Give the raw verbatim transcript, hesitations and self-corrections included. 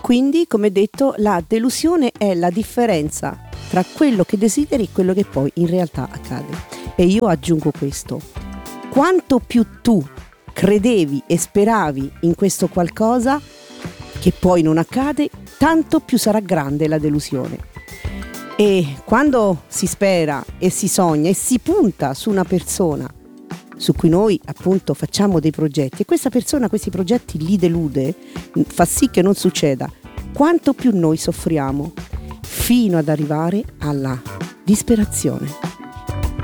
quindi, come detto, la delusione è la differenza tra quello che desideri e quello che poi in realtà accade. E io aggiungo questo: quanto più tu credevi e speravi in questo qualcosa che poi non accade, tanto più sarà grande la delusione. E quando si spera e si sogna e si punta su una persona su cui noi appunto facciamo dei progetti e questa persona questi progetti li delude, fa sì che non succeda, quanto più noi soffriamo fino ad arrivare alla disperazione.